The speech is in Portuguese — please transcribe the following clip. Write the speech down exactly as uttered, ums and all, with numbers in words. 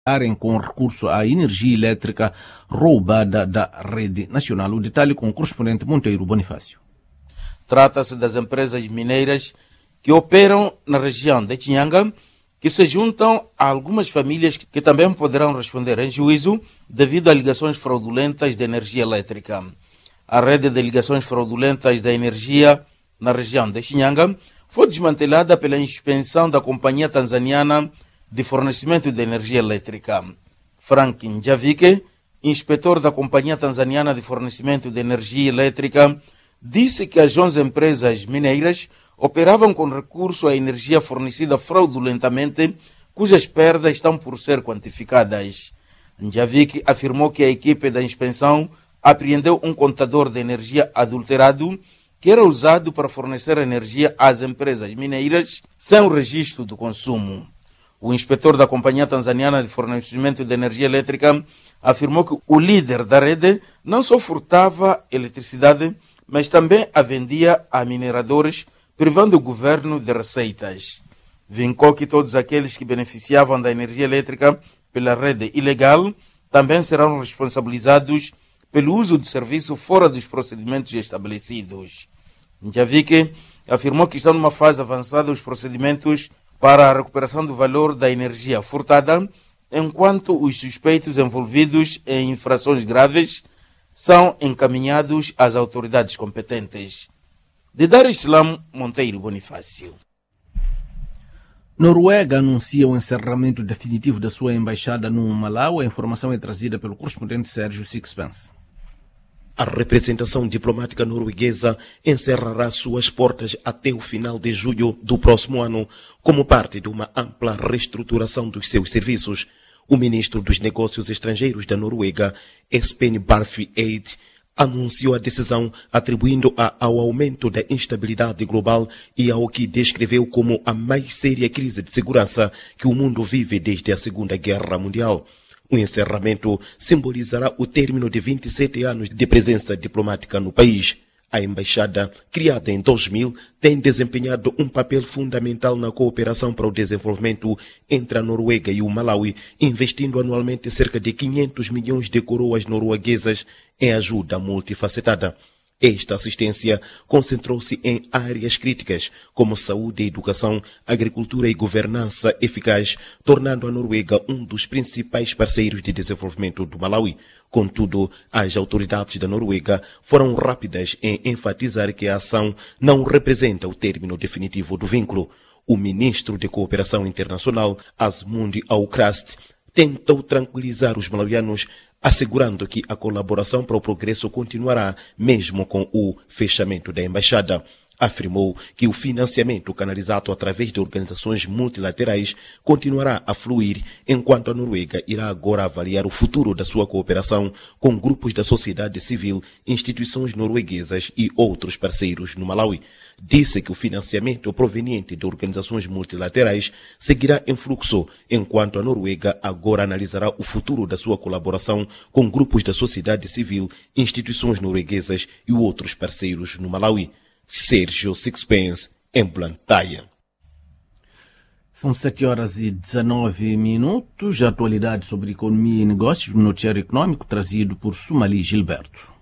com recurso à energia elétrica roubada da rede nacional. O detalhe com o correspondente Monteiro Bonifácio. Trata-se das empresas mineiras que operam na região de Chinhanga, que se juntam a algumas famílias que também poderão responder em juízo devido a ligações fraudulentas de energia elétrica. A rede de ligações fraudulentas da energia na região de Chinhanga foi desmantelada pela inspeção da Companhia Tanzaniana de Fornecimento de Energia Elétrica. Frank Njavike, inspetor da Companhia Tanzaniana de Fornecimento de Energia Elétrica, disse que as onze empresas mineiras operavam com recurso à energia fornecida fraudulentamente, cujas perdas estão por ser quantificadas. Njavike afirmou que a equipe da inspeção apreendeu um contador de energia adulterado que era usado para fornecer energia às empresas mineiras sem o registro do consumo. O inspetor da Companhia Tanzaniana de Fornecimento de Energia Elétrica afirmou que o líder da rede não só furtava eletricidade, mas também a vendia a mineradores, privando o governo de receitas. Vincou que todos aqueles que beneficiavam da energia elétrica pela rede ilegal também serão responsabilizados pelo uso de serviço fora dos procedimentos estabelecidos. Njavike afirmou que estão numa fase avançada os procedimentos para a recuperação do valor da energia furtada, enquanto os suspeitos envolvidos em infrações graves são encaminhados às autoridades competentes. De Dar es Salaam, Monteiro Bonifácio. Noruega anuncia o encerramento definitivo da sua embaixada no Malau. A informação é trazida pelo correspondente Sérgio Sixpence. A representação diplomática norueguesa encerrará suas portas até o final de julho do próximo ano, como parte de uma ampla reestruturação dos seus serviços. O ministro dos Negócios Estrangeiros da Noruega, Espen Barth Eide, anunciou a decisão atribuindo-a ao aumento da instabilidade global e ao que descreveu como a mais séria crise de segurança que o mundo vive desde a Segunda Guerra Mundial. O encerramento simbolizará o término de vinte e sete anos de presença diplomática no país. A embaixada, criada em dois mil, tem desempenhado um papel fundamental na cooperação para o desenvolvimento entre a Noruega e o Malawi, investindo anualmente cerca de quinhentos milhões de coroas norueguesas em ajuda multifacetada. Esta assistência concentrou-se em áreas críticas, como saúde, educação, agricultura e governança eficaz, tornando a Noruega um dos principais parceiros de desenvolvimento do Malawi. Contudo, as autoridades da Noruega foram rápidas em enfatizar que a ação não representa o término definitivo do vínculo. O ministro de Cooperação Internacional, Asmund Aukrust, tentou tranquilizar os malawianos, assegurando que a colaboração para o progresso continuará mesmo com o fechamento da embaixada. Afirmou que o financiamento canalizado através de organizações multilaterais continuará a fluir, enquanto a Noruega irá agora avaliar o futuro da sua cooperação com grupos da sociedade civil, instituições norueguesas e outros parceiros no Malawi. Disse que o financiamento proveniente de organizações multilaterais seguirá em fluxo, enquanto a Noruega agora analisará o futuro da sua colaboração com grupos da sociedade civil, instituições norueguesas e outros parceiros no Malawi. Sérgio Sixpence, em Blantyre. São sete horas e dezenove minutos. A atualidade sobre economia e negócios no noticiário econômico trazido por Sumali Gilberto.